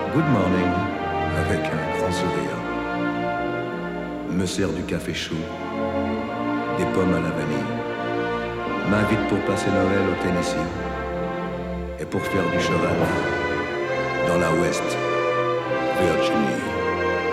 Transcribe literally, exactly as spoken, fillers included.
Good morning, avec un grand sourire. Me sert du café chaud, des pommes à la vanille. M'invite pour passer Noël au Tennessee et pour faire du cheval dans la West Virginie.